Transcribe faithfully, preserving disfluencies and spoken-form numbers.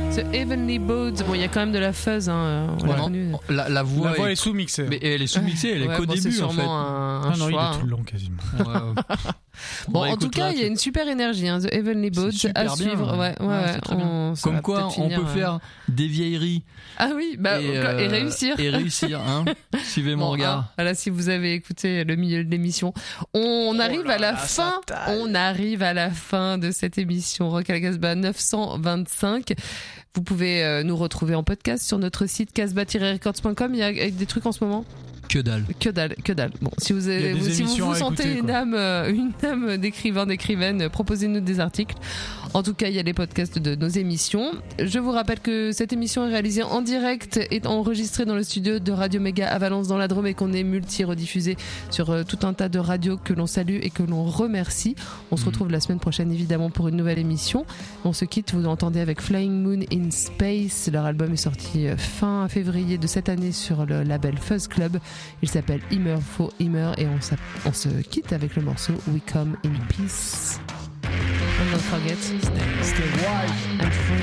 The Heavenly Bodes. Bon, il y a quand même de la fuzz, hein. On l'a connu. La, la voix, La voix est... est sous-mixée. Mais elle est sous-mixée, elle est Ouais, qu'au bon, début c'est en fait. sûrement un, un Ah non, il choix. est tout le long quasiment. Ouais, ouais. Bon, Bah, en écoute, tout cas, là, il y a une super énergie, hein, The Heavenly Bodes super à bien, suivre. Ouais, ouais, ouais, ouais. c'est très bien. On- ça Comme va quoi, peut-être on finir, peut euh, faire des vieilleries Ah oui, bah, et, et, euh, réussir. Et réussir, hein. Suivez mon Bon, regard. hein, voilà, si vous avez écouté le milieu de l'émission, on arrive à la fin. On arrive à la fin de cette émission Rock à la Casbah neuf cent vingt-cinq. Vous pouvez euh, nous retrouver en podcast sur notre site casbah tiret records point com. Il y a des trucs en ce moment. Que dalle. Que dalle, que dalle. Bon, si vous, avez, Il y a des vous, si vous émissions vous à sentez écouter, une quoi. âme, euh, une âme d'écrivain, d'écrivaine, proposez-nous des articles. En tout cas, il y a les podcasts de nos émissions. Je vous rappelle que cette émission est réalisée en direct et enregistrée dans le studio de Radio Méga à Valence dans la Drôme et qu'on est multi-rediffusé sur euh, tout un tas de radios que l'on salue et que l'on remercie. On se retrouve la semaine prochaine évidemment pour une nouvelle émission. On se quitte, vous entendez avec Flying Moon in Space. Leur album est sorti euh, fin février de cette année sur le label Fuzz Club. Il s'appelle Immer for Immer et on, on se quitte avec le morceau We Come in Peace. And don't forget, stay, stay wild and free.